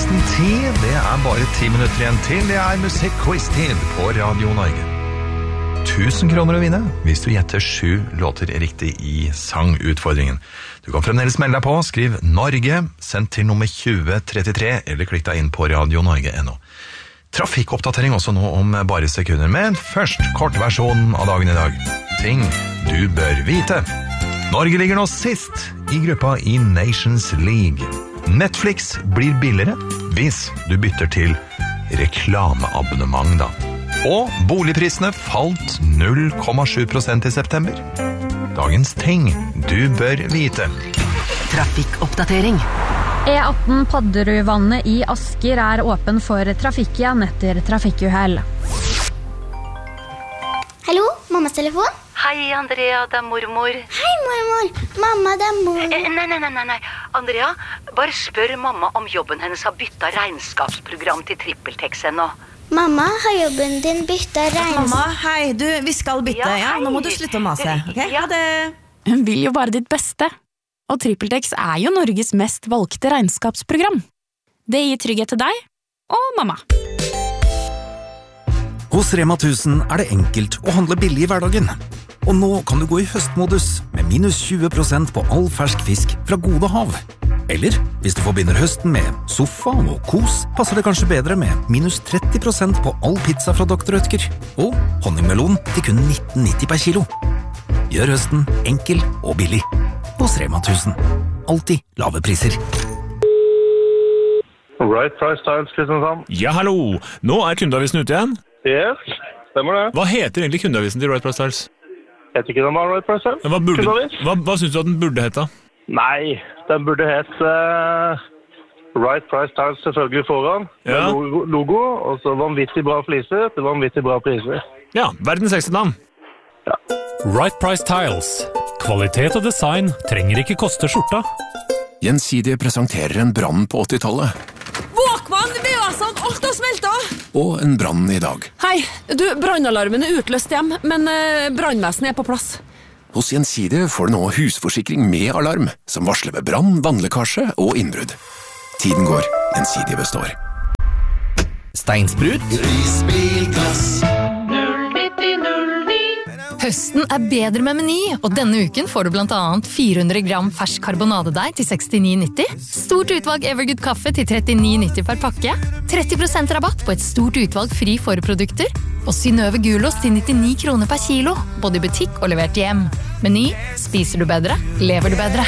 nesten 10. Det bare 10 minutter igjen til. Det musikkquiz-tid på Radio Norge. 1000 kroner å vinne hvis du gjetter 7 låter riktig i sangutfordringen. Du kan fremdeles melde deg på. Skriv Norge, send til nummer 2033, eller klikk deg inn på radionorge.no. Trafikkoppdatering også nå om bare sekunder, men først kortversjonen av dagen i dag. Ting du bør vite. Norge ligger nå sist i gruppa i Nations League. Netflix blir billigere hvis du bytter til reklameabonnement da. Og boligprisene falt 0,7% i september. Dagens ting du bør vite. Trafikkoppdatering. E18 Padderudvannet i Asker åpen for trafikk igjen etter trafikkuhell. Hallo, mammas telefon? Hei, Andrea, det mormor. Hei, mormor. Mamma, det mor. Nei. Andrea, bare spør mamma om jobben hennes har byttet regnskapsprogram til TrippelTex ennå. Mamma, har jobben din byttet Mamma, hei, vi skal bytte, ja, nå må du slutte å mase, ok? Ja. Ha det. Hun vil jo bare ditt beste. Og TrippelTex jo Norges mest valgte regnskapsprogram. Det gir trygghet til deg og mamma. Hos Rema 1000 det enkelt å handle billig i hverdagen. Og nå kan du gå i høstmodus med minus 20% på all fersk fisk fra Gode Hav. Eller, hvis du forbinder høsten med sofa og kos, passer det kanskje bedre med minus 30% på all pizza fra Dr. Rødtger. Og honningmelon til kun 19,90 per kilo. Gjør høsten enkel og billig. Hos Rema 1000. Alltid lave priser. Right Price Tiles, Kristiansand. Ja, hallo. Nå kundeavisen ute igjen. Yes, stemmer det. Hva heter egentlig kundeavisen til Right Price Tiles? Heter ikke den bare Right Price Tiles? Hva synes du at den burde hete? Nei, den burde hete Right Price Tiles selvfølgelig foran. Ja. Med logo, og så vanvittig bra fliser til vanvittig bra priser. Ja, verdens sexy navn. Ja. Right Price Tiles. Kvalitet og design trenger ikke koste skjorta. Gjensidige presenterer en brann på 80-tallet. Walkman, det var sånn, alt har smeltet. Og en brann i dag. Hei, brannalarmen utløst hjem, men brannvesenet på plass. Hos Gjensidige får du nå husforsikring med alarm, som varsler ved brann, vannlekkasje og innbrudd. Tiden går, Gjensidige består. Steinsprut. Risbilglass. Høsten bedre med Meny, og denne uken får du blant annet 400 gram fersk karbonadedeig til 69,90, stort utvalg Evergood kaffe til 39,90 per pakke, 30% rabatt på et stort utvalg fri forprodukter, og Synnøve Gulost til 99 kroner per kilo, både i butikk og levert hjem. Meny, spiser du bedre, lever du bedre.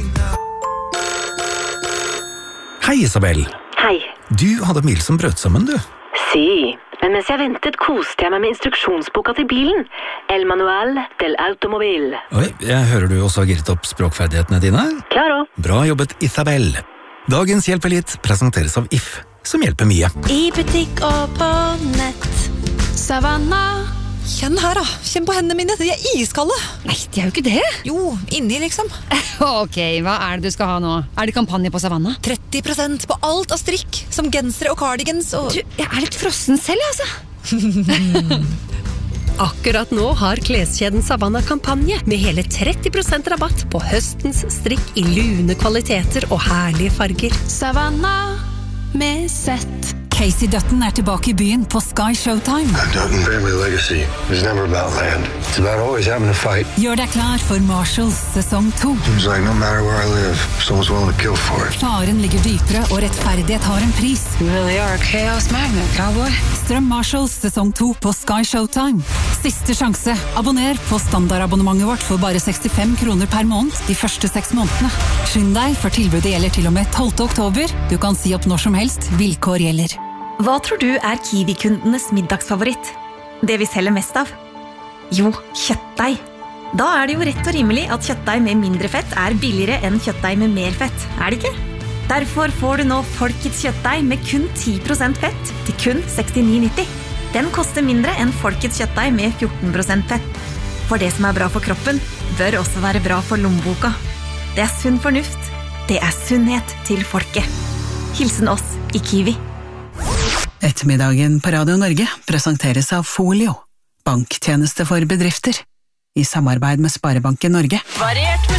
Hei, Isabel. Hei. Du hadde mil som brøt sammen, du. Si, men mens jeg ventet koste jeg meg med instruksjonsboka til bilen. El Manual del Automobil. Oi, jeg hører du også har gitt opp språkferdighetene dine. Klaro. Bra jobbet, Isabel. Dagens Hjelper litt presenteres av If, som hjelper mye. I butikk og på nett. Savannah. Kjenn her da, kjenn på hendene mine, de iskalde. Nei, de jo ikke det. Jo, inni liksom. Ok, hva det du skal ha nå? Det kampanje på Savannah? 30% på alt av strikk, som gensere og cardigans og... Du, jeg litt frossen selv, altså. Akkurat nå har kleskjeden Savannah kampanje med hele 30% rabatt på høstens strikk i lune kvaliteter og herlige farger. Savannah med sett. Casey Dutton tilbake i byen på Sky Showtime. Dutton family legacy is never about land. It's about always having a fight. Gjør deg klar for Marshalls sesong 2. Seems like no matter where I live, someone's willing to kill for it. Faren ligger dypere, og rettferdighet har en pris. You really are a chaos magnet, cowboy. Strøm Marshalls sesong 2 på Sky Showtime. Siste sjanse. Abonner på standardabonnementet vårt for bare 65 kroner per måned de første 6 månedene. Skynd deg, for tilbudet gjelder til og med 12. oktober. Du kan si opp når som helst. Vilkår gjelder. Hva tror du Kiwi-kundenes middagsfavoritt? Det vi selger mest av? Jo, kjøttdeig. Da det jo rett og rimelig at kjøttdeig med mindre fett billigere enn kjøttdeig med mer fett, det ikke? Derfor får du nå Folkets kjøttdeig med kun 10% fett til kun 69,90. Den koster mindre enn Folkets kjøttdeig med 14% fett. For det som bra for kroppen, bør også være bra for lommeboka. Det sunn fornuft. Det sunnhet til folket. Hilsen oss i Kiwi. Ettermiddagen på Radio Norge presenteres av Folio, banktjeneste for bedrifter, i samarbeid med Sparebanken Norge. Variert